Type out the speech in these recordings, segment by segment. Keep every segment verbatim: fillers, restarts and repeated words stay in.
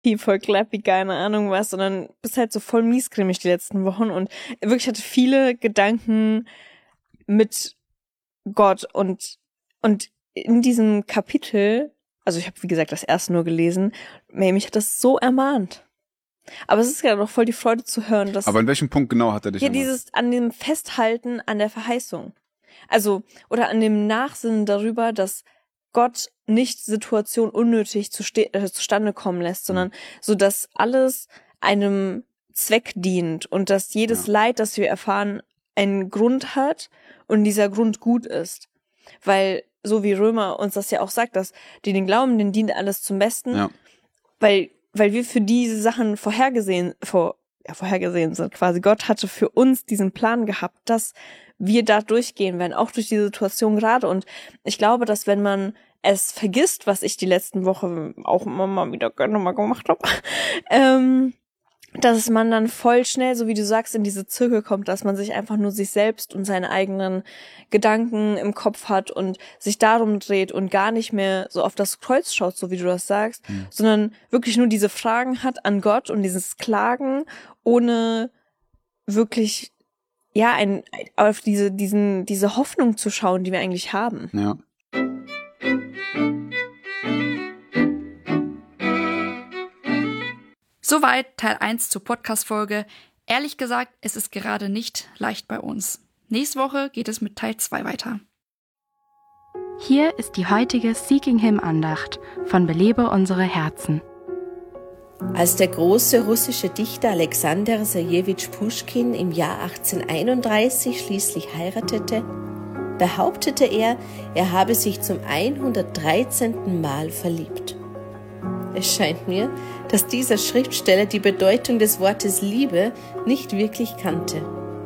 voll clappy, keine Ahnung was, sondern bist halt so voll miesgrimmig die letzten Wochen und wirklich hatte viele Gedanken mit Gott und und in diesem Kapitel, also ich habe wie gesagt das erste nur gelesen, mich hat das so ermahnt. Aber es ist ja doch voll die Freude zu hören, dass... Aber in welchem Punkt genau hat er dich Ja, ermahnt? dieses an dem Festhalten an der Verheißung. Also, oder an dem Nachsinnen darüber, dass Gott nicht Situationen unnötig zu ste- äh, zustande kommen lässt, sondern mhm. so, dass alles einem Zweck dient und dass jedes ja. Leid, das wir erfahren, einen Grund hat und dieser Grund gut ist. Weil, so wie Römer uns das ja auch sagt, dass die den glauben, denen dient alles zum Besten, ja. weil weil wir für diese Sachen vorhergesehen, vor, ja, vorhergesehen sind quasi. Gott hatte für uns diesen Plan gehabt, dass wir da durchgehen werden, auch durch die Situation gerade. Und ich glaube, dass wenn man es vergisst, was ich die letzten Wochen auch immer mal wieder gerne mal gemacht habe, ähm, dass man dann voll schnell, so wie du sagst, in diese Zirkel kommt, dass man sich einfach nur sich selbst und seine eigenen Gedanken im Kopf hat und sich darum dreht und gar nicht mehr so auf das Kreuz schaut, so wie du das sagst, mhm. sondern wirklich nur diese Fragen hat an Gott und dieses Klagen, ohne wirklich, ja, ein, auf diese, diesen, diese Hoffnung zu schauen, die wir eigentlich haben. Ja. Soweit Teil eins zur Podcast-Folge. Ehrlich gesagt, es ist gerade nicht leicht bei uns. Nächste Woche geht es mit Teil zwei weiter. Hier ist die heutige Seeking Him Andacht von Belebe unsere Herzen. Als der große russische Dichter Alexander Sergejewitsch Puschkin im Jahr achtzehnhunderteinunddreißig schließlich heiratete, behauptete er, er habe sich zum hundertdreizehnten Mal verliebt. Es scheint mir, dass dieser Schriftsteller die Bedeutung des Wortes Liebe nicht wirklich kannte.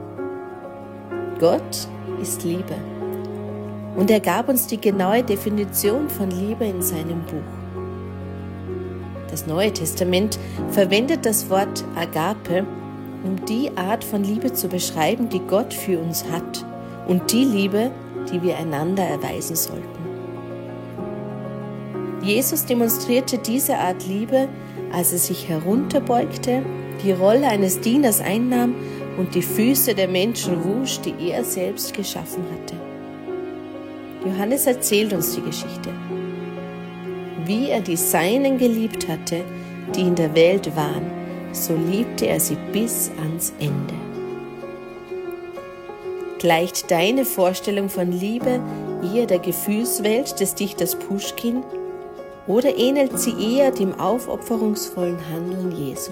Gott ist Liebe. Und er gab uns die genaue Definition von Liebe in seinem Buch. Das Neue Testament verwendet das Wort Agape, um die Art von Liebe zu beschreiben, die Gott für uns hat und die Liebe, die wir einander erweisen sollten. Jesus demonstrierte diese Art Liebe, als er sich herunterbeugte, die Rolle eines Dieners einnahm und die Füße der Menschen wusch, die er selbst geschaffen hatte. Johannes erzählt uns die Geschichte. Wie er die Seinen geliebt hatte, die in der Welt waren, so liebte er sie bis ans Ende. Gleicht deine Vorstellung von Liebe eher der Gefühlswelt des Dichters Puschkin oder ähnelt sie eher dem aufopferungsvollen Handeln Jesu?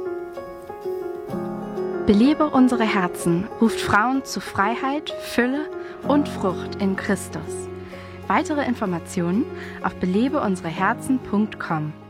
Belebe unsere Herzen ruft Frauen zu Freiheit, Fülle und Frucht in Christus. Weitere Informationen auf belebe unsere herzen punkt com.